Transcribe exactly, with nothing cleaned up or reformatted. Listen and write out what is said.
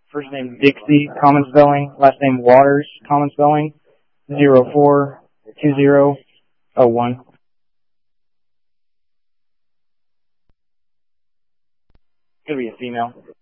First name Dixie, common spelling. Last name Waters, common spelling. Zero four two zero oh one. Gonna be a female.